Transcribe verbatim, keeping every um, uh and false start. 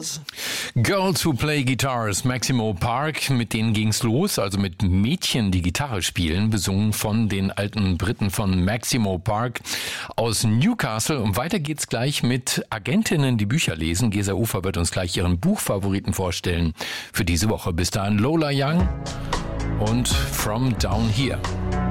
guitars. Girls Who Play Guitars, Maximo Park, mit denen ging's los, also mit Mädchen, die Gitarre spielen, besungen von den alten Briten von Maximo Park aus Newcastle. Und weiter geht's gleich mit Agentinnen, die Bücher lesen. Gesa Ufer wird uns gleich ihren Buchfavoriten vorstellen für diese Woche. Bis dahin Lola Young und From Down Here.